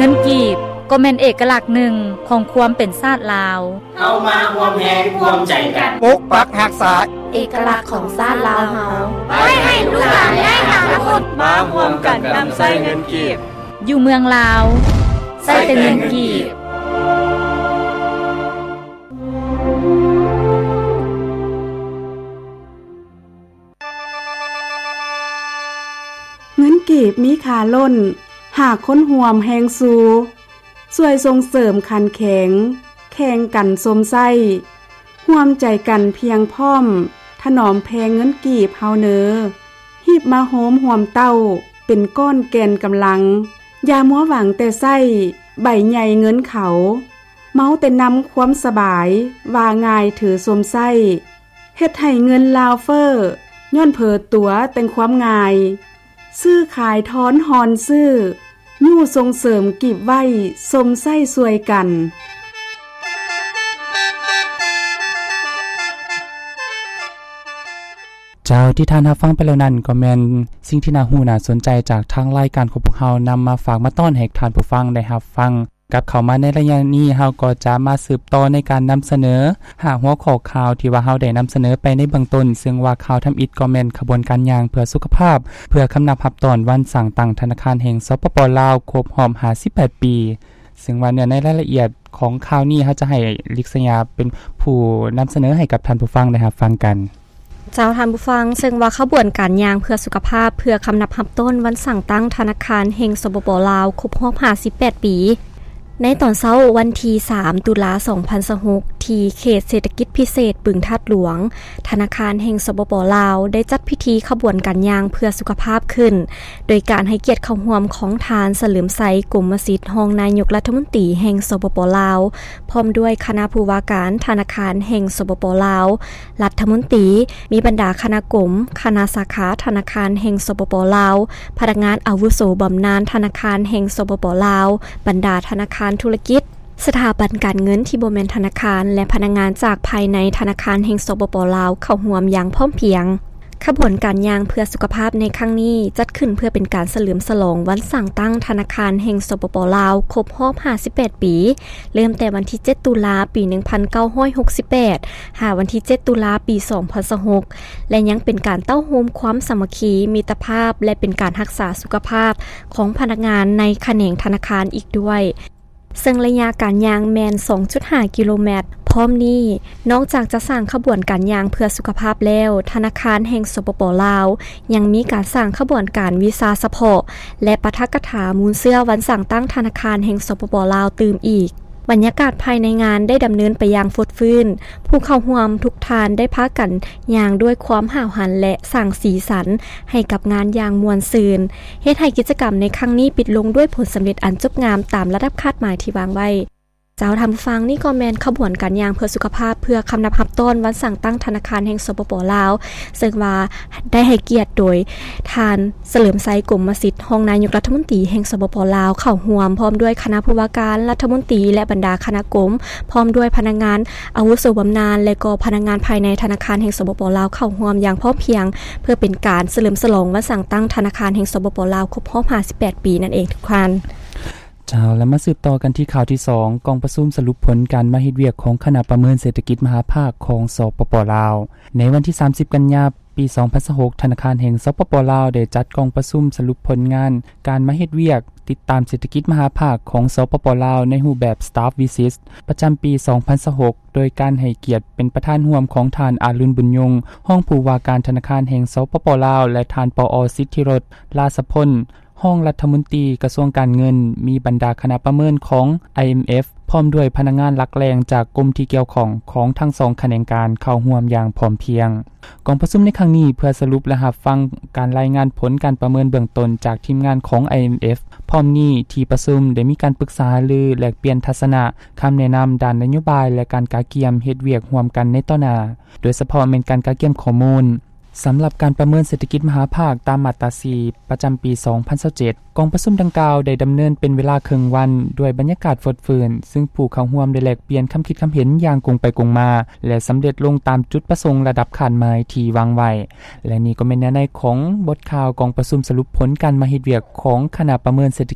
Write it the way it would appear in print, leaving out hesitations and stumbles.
งินกีบก็แม่นเอกลักษณ์หนึ่งของความเป็นชาติลาวเฮามาร่วมแรงร่วมใจกันปกปักรักษาเอกลักษณ์ของชาติลาวเฮาไว้ให้ลูกหลานได้หาคนมาร่วมกันนำใช้เงินกีบอยู่เมืองลาวใช้แต่เงินกีบเงินกีบมีค่าล้นหากคนห่วมแหงสูช่วยส่งเสริมขันแข็งแข่งกันสมไส้ร่วมใจกันเพียงพร้อมถนอมแพงเงินกีบเฮาเนอหีบมาโหมห่วมเต้าเป็นก้อนแกนกำลังอย่ามัวหวังแต่ไส้ใบใหญ่เงินเขาเมาแต่นำความสบายว่าง่ายถือสมไส้เฮ็ดให้เงินลาวเฟอร์ย้อนเผอตัวแต่งความง่ายซื้อขายทอนฮอนซื้อยู่ส่งเสริมกีบไว้สมไส้สวยกันเจ้าที่ท่านรับฟังไปแล้วนั้นก็แม่นสิ่งที่น่าฮู้น่าสนใจจากทางรายการของพวกเรานำมาฝากมาต้อนให้ท่านผู้ฟังได้รับฟังกับเข้ามาในระยะนี้เฮาก็จะมาสืบต่อในการนำเสนอหาหัวข้อข่าวที่ว่าเฮาได้นำเสนอไปในเบื้องต้นซึ่งว่าข่าวทำอิฐก็แม่นขบวนการย่างเพื่อสุขภาพเพื่อคำนับรับตอนวันสั่งตั้งธนาคารแห่งสปป.ลาวครบรอบ58ปีซึ่งว่าในรายละเอียดของข่าวนี้เฮาจะให้ลิกษยาเป็นผู้นำเสนอให้กับท่านผู้ฟังได้รับฟังกันเจ้าท่านผู้ฟังซึ่งว่าขบวนการย่างเพื่อสุขภาพเพื่อคำนับรับต้นวันสั่งตั้งธนาคารแห่งสปป.ลาวครบรอบ58ปีในตอนเช้าวันที่3ตุลา2026ที่เขตเศรษฐกิจพิเศษบึงทัดหลวงธนาคารแห่งสปป.ลาวได้จัดพิธีขบวนการย่างเพื่อสุขภาพขึ้นโดยการให้เกียรติเข้าร่วมของทานเฉลิมไสกมสิทธิ์รองนายกรัฐมนตรีแห่งสปป.ลาวพร้อมด้วยคณะผู้ว่าการธนาคารแห่งสปป.ลาวรัฐมนตรีมีบรรดาคณะกรมคณะสาขาธนาคารแห่งสปป.ลาวพนักงานอาวุโสบำนาญธนาคารแห่งสปป.ลาวบรรดาธนาคารธุรกิจสถาบันการเงินที่บ่แม่นธนาคารและพนักงานจากภายในธนาคารแห่งสปป.ลาวเข้าร่วมอย่างพร้อมเพรียงขบวนการย่างเพื่อสุขภาพในครั้งนี้จัดขึ้นเพื่อเป็นการเฉลิมฉลองวันสั่งตั้งธนาคารแห่งสปป.ลาวครบรอบ58ปีเริ่มแต่วันที่7ตุลาปี1968หาวันที่7ตุลาปี2026และยังเป็นการเต้าโฮมความสามัคคีมิตรภาพและเป็นการรักษาสุขภาพของพนักงานในแขนงธนาคารอีกด้วยซึ่งระยะการย่างแมน 2.5 กิโลเมตรพร้อมนี้นอกจากจะสร้างขบวนการย่างเพื่อสุขภาพแล้วธนาคารแห่งสปป.ลาวยังมีการสร้างขบวนการวิสาสะเพาะและปาฐกถามูลเสื้อวันสั่งตั้งธนาคารแห่งสปป.ลาวตื่มอีกบรรยากาศภายในงานได้ดำเนินไปอย่างฟดฟื้นผู้เข้าร่วมทุกทานได้พากันย่างด้วยความห่าวหันและสร้างสีสันให้กับงานอย่างมวลซืนเฮ็ดให้กิจกรรมในครั้งนี้ปิดลงด้วยผลสำเร็จอันจบงามตามระดับคาดหมายที่วางไว้เจ้าทำฟังนี่ก็แมนขบวนการย่างเพื่อสุขภาพเพื่อคำนับรับต้นวันสั่งตั้งธนาคารแห่งสปป.ลาวซึ่งว่าได้ให้เกียรติโดยทานเฉลิมไสกมสิทธิ์รองนายกรัฐมนตรีแห่งสปป.ลาวเข้าร่วมพร้อมด้วยคณะผู้ว่าการรัฐมนตรีและบรรดาคณะกรมพร้อมด้วยพนักงานอาวุโสบำนาญและก็พนักงานภายในธนาคารแห่งสปป.ลาวเข้าร่วมอย่างพร้อมเพรียงเพื่อเป็นการเฉลิมฉลองวันสั่งตั้งธนาคารแห่งสปป.ลาวครบรอบ58ปีนั่นเองทุกท่านเจ้าแล้วมาสืบต่อกันที่ข่าวที่2กองประชุมสรุปผลการมาเฮ็ดเวียกของคณะประเมินเศรษฐกิจมหาภาคของสปป.ลาวในวันที่30กันยายนปี2026ธนาคารแห่งสปป.ลาวได้จัดกองประชุมสรุปผลงานการมาเฮ็ดเวียกติดตามเศรษฐกิจมหาภาคของสปป.ลาวในรูปแบบ Staff Visit ประจำปี2026โดยการให้เกียรติเป็นประธานร่วมของท่านอารุณบุญยงห้องผู้ว่าการธนาคารแห่งสปป.ลาวและท่านปอ.สิทธิรสลาสพลห้องรัฐมนตรีกระทรวงการเงินมีบรรดาคณะประเมินของ IMF พร้อมด้วยพนักงานหลักแรงจากกรมที่เกี่ยวของทั้งสองแขนงการเข้าร่วมอย่างพร้อมเพรียงกองประชุมในครั้งนี้เพื่อสรุปและรับฟังการรายงานผลการประเมินเบื้องต้นจากทีมงานของ IMF พร้อมนี้ที่ประชุมได้มีการปรึกษาหรือแลกเปลี่ยนทัศนะคำแนะนำด้านนโยบายและการกาเกียมเฮ็ดเวียกร่วมกันในต่อหน้าโดยเฉพาะเป็นการกาเกียมข้อมูลสำหรับการประเมินเศรษฐกิจมหาภาคตามมาตรา4ประจำปี2027กองประชุมดังกล่าวได้ดำเนินเป็นเวลาครึ่งวันด้วยบรรยากาศฟดฟื้นซึ่งผู้เข้าร่วมได้แลกเปลี่ยนคำคิดคำเห็นอย่างกงไปกงมาและสำเร็จลงตามจุดประสงค์ระดับคาดหมายที่วางไว้และนี่ก็เป็นแนวในของบทข่าวกองประชุมสรุปผลการมาเฮ็ดเวียกของคณะประเมินเศรษฐ